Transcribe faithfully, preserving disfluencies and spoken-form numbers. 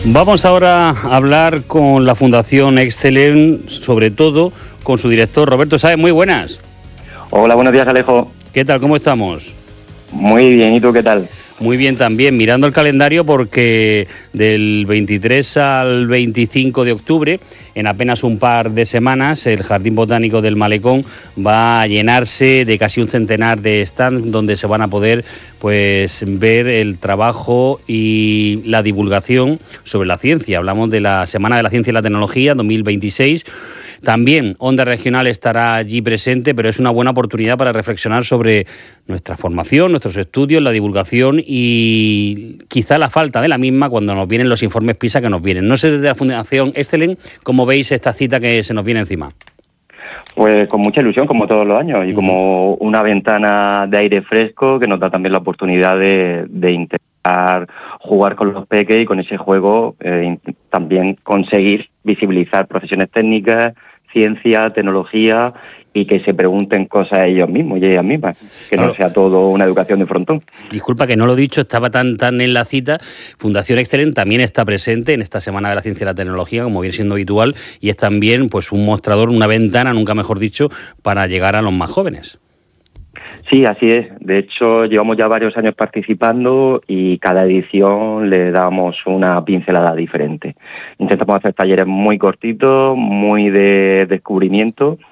Vamos ahora a hablar con la Fundación Excelen, sobre todo con su director, Roberto Sáez. Muy buenas. Hola, buenos días, Alejo. ¿Qué tal? ¿Cómo estamos? Muy bien, ¿y tú qué tal? Muy bien también, mirando el calendario porque del veintitrés al veinticinco de octubre, en apenas un par de semanas, el Jardín Botánico del Malecón va a llenarse de casi un centenar de stands donde se van a poder pues ver el trabajo y la divulgación sobre la ciencia. Hablamos de la Semana de la Ciencia y la Tecnología dos mil veintiséis. También Onda Regional estará allí presente, pero es una buena oportunidad para reflexionar sobre nuestra formación, nuestros estudios, la divulgación y quizá la falta de la misma cuando nos vienen los informes PISA que nos vienen. No sé desde la Fundación Excelen cómo veis esta cita que se nos viene encima. Pues con mucha ilusión, como todos los años, y como una ventana de aire fresco que nos da también la oportunidad de, de intentar jugar con los peques y con ese juego eh, también conseguir visibilizar profesiones técnicas, ciencia, tecnología y que se pregunten cosas a ellos mismos y ellas mismas, que Claro. no sea todo una educación de frontón. Disculpa que no lo he dicho, estaba tan tan en la cita. Fundación Excelen también está presente en esta Semana de la Ciencia y la Tecnología, como viene siendo habitual, y es también pues un mostrador, una ventana, nunca mejor dicho, para llegar a los más jóvenes. Sí, así es. De hecho, llevamos ya varios años participando y cada edición le damos una pincelada diferente. Intentamos hacer talleres muy cortitos, muy de descubrimiento